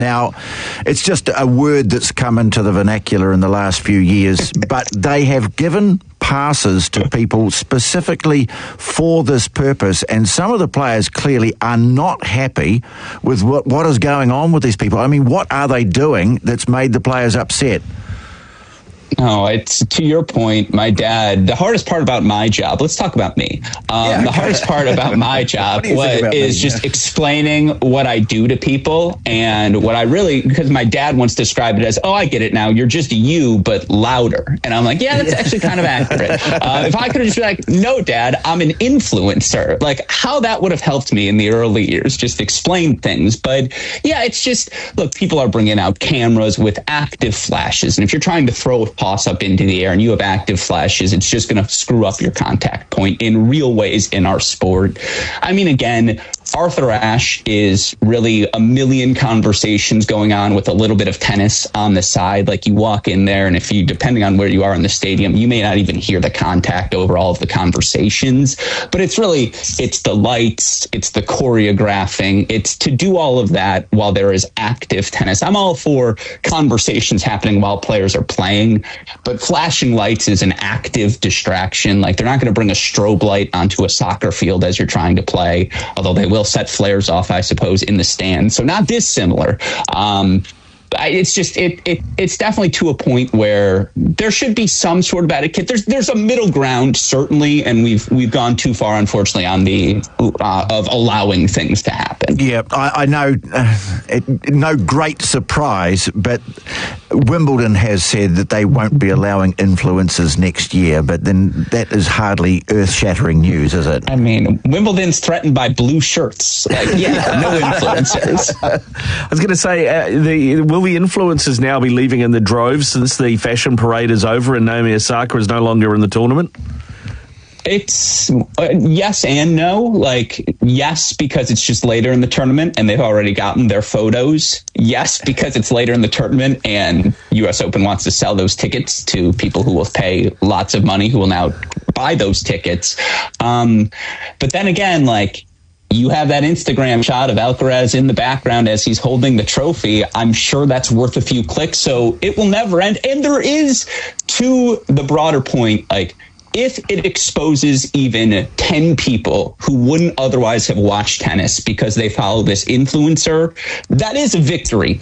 Now, it's just a word that's come into the vernacular in the last few years, but they have given passes to people specifically for this purpose, and some of the players clearly are not happy with what is going on with these people. I mean, what are they doing that's made the players upset? No, it's to your point, my dad, the hardest part about my job, let's talk about me. The hardest part about my job is just explaining what I do to people, and what I really, because my dad once described it as, oh, I get it now, you're just you, but louder. And I'm like, yeah, that's actually kind of accurate. If I could have just been like, no, Dad, I'm an influencer, like how that would have helped me in the early years, just explain things. But yeah, it's just, look, people are bringing out cameras with active flashes. And if you're trying to throw a toss up into the air and you have active flashes, it's just going to screw up your contact point in real ways in our sport. I mean, again, Arthur Ashe is really a million conversations going on with a little bit of tennis on the side. Like you walk in there, and if you, depending on where you are in the stadium, you may not even hear the contact over all of the conversations. But it's the lights, it's the choreographing, it's to do all of that while there is active tennis. I'm all for conversations happening while players are playing, but flashing lights is an active distraction. Like they're not going to bring a strobe light onto a soccer field as you're trying to play, although they will set flares off, I suppose, in the stands. So not dissimilar. It's just it's definitely to a point where there should be some sort of etiquette. There's a middle ground, certainly, and we've gone too far, unfortunately, on the of allowing things to happen. Yeah, I know. No great surprise, but Wimbledon has said that they won't be allowing influencers next year. But then that is hardly earth-shattering news, is it? I mean, Wimbledon's threatened by blue shirts. Like, yeah, no influencers. I was going to say will the influencers now be leaving in the droves since the fashion parade is over and Naomi Osaka is no longer in the tournament? It's yes and no. Like, yes, because it's just later in the tournament and they've already gotten their photos. Yes, because it's later in the tournament and US Open wants to sell those tickets to people who will pay lots of money, who will now buy those tickets. But then again, like, you have that Instagram shot of Alcaraz in the background as he's holding the trophy. I'm sure that's worth a few clicks, so it will never end. And there is, to the broader point, like, if it exposes even 10 people who wouldn't otherwise have watched tennis because they follow this influencer, that is a victory